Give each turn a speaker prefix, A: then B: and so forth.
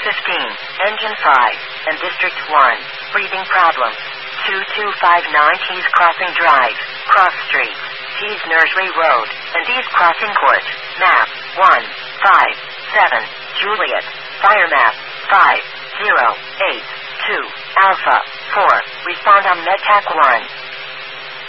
A: 15, Engine 5, and District 1, breathing problems. 2259 Keys Crossing Drive, Cross Street, Keys Nursery Road, and East Crossing Court. Map 157, Juliet, Fire Map 5082, Alpha 4, respond on MedTac 1.